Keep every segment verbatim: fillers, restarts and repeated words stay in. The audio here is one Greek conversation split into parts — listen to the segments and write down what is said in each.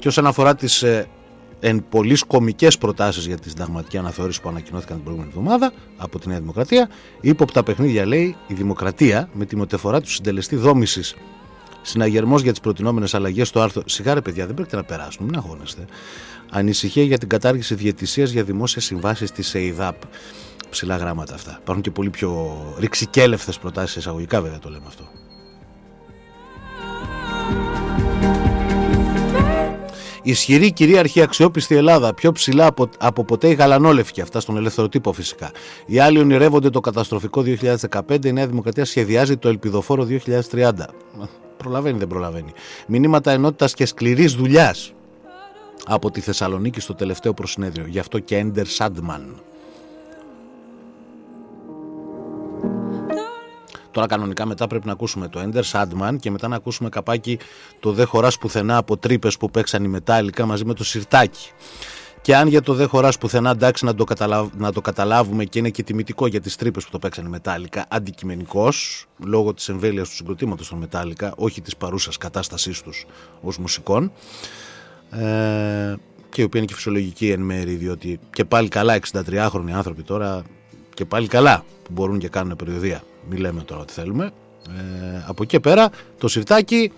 Και όσον αφορά τις ε, εν πολλής κομικές προτάσεις για τη συνταγματική αναθεώρηση που ανακοινώθηκαν την προηγούμενη εβδομάδα από τη Νέα Δημοκρατία, ύποπτα παιχνίδια, λέει, η Δημοκρατία με τη μεταφορά του συντελεστή δόμησης. Συναγερμός για τις προτινόμενες αλλαγές στο άρθρο. Σιγά ρε παιδιά, δεν πρέπει να περάσουν, μην αγώνεστε. Ανησυχία για την κατάργηση διαιτησίας για δημόσιες συμβάσεις της ΕΙΔΑΠ. Ψηλά γράμματα αυτά. Υπάρχουν και πολύ πιο ρηξικέλευθες προτάσεις, εισαγωγικά βέβαια το λέμε αυτό. Ισχυρή, κυρίαρχη, αξιόπιστη Ελλάδα. Πιο ψηλά από, από ποτέ η γαλανόλευκη. Αυτά στον ελεύθερο τύπο φυσικά. Οι άλλοι ονειρεύονται το καταστροφικό δύο χιλιάδες δεκαπέντε. Η Νέα Δημοκρατία σχεδιάζει το ελπιδοφόρο δύο χιλιάδες τριάντα. Προλαβαίνει, δεν προλαβαίνει. Μηνύματα ενότητας και σκληρής δουλειάς από τη Θεσσαλονίκη στο τελευταίο προσυνέδριο. Γι' αυτό και Έντερ Σάντμαν. Τώρα κανονικά μετά πρέπει να ακούσουμε το Έντερ Σάντμαν και μετά να ακούσουμε καπάκι το «Δε χωράς πουθενά» από τρύπες που παίξαν οι Μετάλλικα μαζί με το Σιρτάκι. Και αν για το «Δε χωράς πουθενά» εντάξει να το, καταλάβ, να το καταλάβουμε και είναι και τιμητικό για τις τρύπες που το παίξαν οι Μετάλλικα, αντικειμενικός, λόγω της εμβέλειας του συγκροτήματος των Μετάλλικα, όχι της παρούσας κατάστασής τους ως μουσικών, ε, και η οποία είναι και φυσιολογική εν μέρη, διότι και πάλι καλά εξηντατριάχρονοι άνθρωποι τώρα, και πάλι καλά που μπορούν και κάνουν περιοδεία. Μην λέμε τώρα ότι θέλουμε. Ε, από εκεί πέρα το Σιρτάκι,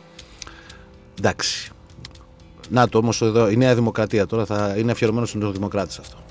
εντάξει. Να το όμως εδώ, η Νέα Δημοκρατία τώρα θα είναι αφιερωμένο στους Νεοδημοκράτες αυτό.